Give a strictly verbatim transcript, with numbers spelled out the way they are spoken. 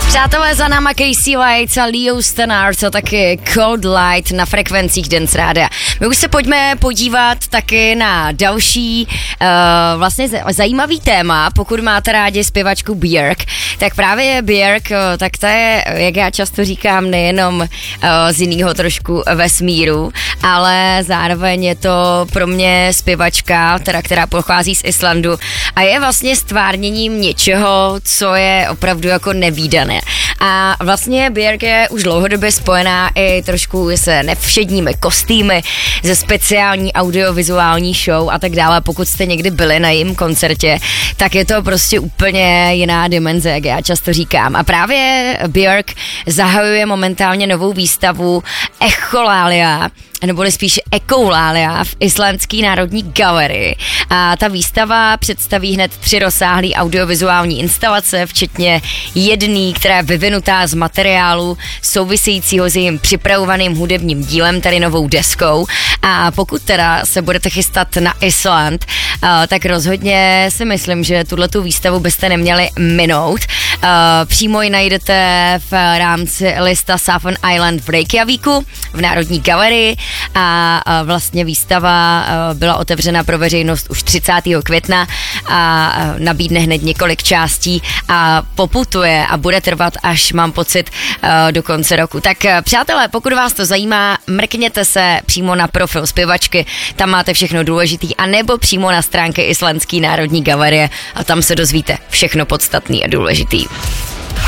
Přátelé, za náma Casey Lights a Leo Stannard, a taky Cold Light na frekvencích Dance Rádia. My už se pojďme podívat taky na další uh, vlastně zajímavý téma, pokud máte rádi zpěvačku Björk, tak právě Björk, tak ta je, jak já často říkám, nejenom uh, z jiného trošku vesmíru, ale zároveň je to pro mě zpěvačka, teda, která pochází z Islandu a je vlastně stvárněním něčeho, co je opravdu jako nevídané. A vlastně Björk je už dlouhodobě spojená i trošku se nevšedními kostýmy, ze speciální audiovizuální show a tak dále. Pokud jste někdy byli na jejím koncertě, tak je to prostě úplně jiná dimenze, jak já často říkám. A právě Björk zahajuje momentálně novou výstavu Echolalia, neboli spíš Echoulalia v Islandské národní galerii. A ta výstava představí hned tři rozsáhlé audiovizuální instalace, včetně jedné, která je vyvinutá z materiálu souvisejícího s jejím připravovaným hudebním dílem, tady novou deskou. A pokud teda se budete chystat na Island, tak rozhodně si myslím, že tuhletu výstavu byste neměli minout. Přímo ji najdete v rámci lista Safon Island v Reykjavíku v Národní galerii a vlastně výstava byla otevřena pro veřejnost už třicátého května a nabídne hned několik částí a poputuje a bude trvat až, mám pocit, do konce roku. Tak přátelé, pokud vás to zajímá, mrkněte se přímo na profil zpěvačky, tam máte všechno důležitý, a nebo přímo na stránky Islandské národní galerie a tam se dozvíte všechno podstatný a důležitý.